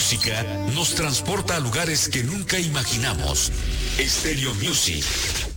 música nos transporta a lugares que nunca imaginamos. Stereo Music.